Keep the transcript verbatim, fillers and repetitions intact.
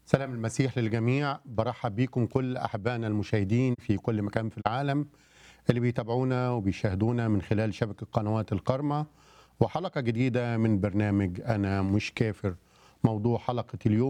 سلام المسيح للجميع. برحب بيكم كل أحبائنا المشاهدين في كل مكان في العالم اللي بيتابعونا وبيشاهدونا من خلال شبكة قنوات القرمة، وحلقة جديدة من برنامج أنا مش كافر. موضوع حلقة اليوم